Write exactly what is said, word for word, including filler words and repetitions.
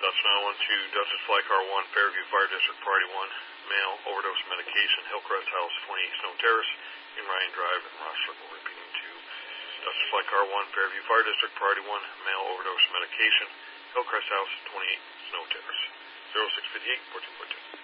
That's nine one two Dutchess Fly Car one, Fairview Fire District, Priority one, male, overdose medication, Hillcrest House, twenty-eight Snow Terrace, in Ryan Drive, and Ross Circle. Repeating to Dutchess Fly Car one, Fairview Fire District, Priority one, male, overdose medication, Hillcrest House, twenty-eight Snow Terrace. zero six five eight, fourteen point two.